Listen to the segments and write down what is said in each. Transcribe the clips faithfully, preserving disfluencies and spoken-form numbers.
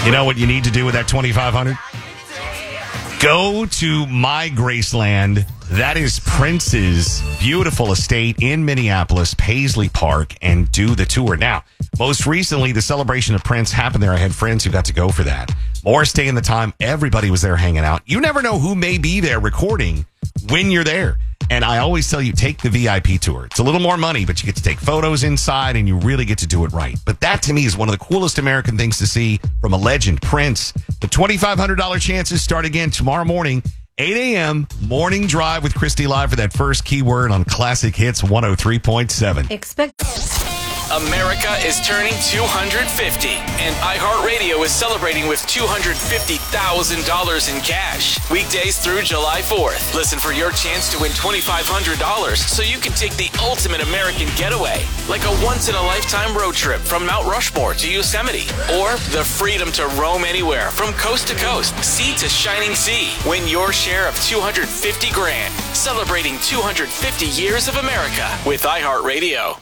You know what you need to do with that twenty-five hundred dollars? Go to My Graceland. That is Prince's beautiful estate in Minneapolis, Paisley Park, and do the tour. Now, most recently, the celebration of Prince happened there. I had friends who got to go for that. Morris Day in the time, everybody was there hanging out. You never know who may be there recording when you're there. And I always tell you, take the V I P tour. It's a little more money, but you get to take photos inside and you really get to do it right. But that to me is one of the coolest American things to see from a legend, Prince. The twenty-five hundred dollars chances start again tomorrow morning, eight a.m., Morning Drive with Christy Live for that first keyword on Classic Hits one oh three point seven. Expect. America is turning two hundred fifty, and iHeartRadio is celebrating with two hundred fifty thousand dollars in cash. Weekdays through July fourth. Listen for your chance to win twenty-five hundred dollars so you can take the ultimate American getaway, like a once-in-a-lifetime road trip from Mount Rushmore to Yosemite, or the freedom to roam anywhere from coast to coast, sea to shining sea. Win your share of two hundred fifty grand, celebrating two hundred fifty years of America with iHeartRadio.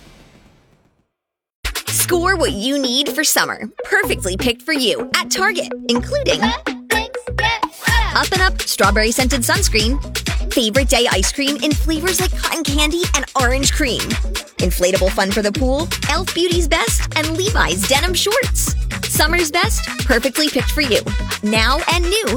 Score what you need for summer. Perfectly picked for you at Target, including Up and Up Strawberry Scented Sunscreen, Favorite Day Ice Cream in flavors like cotton candy and orange cream, Inflatable Fun for the Pool, Elf Beauty's Best, and Levi's Denim Shorts. Summer's best, perfectly picked for you. Now and new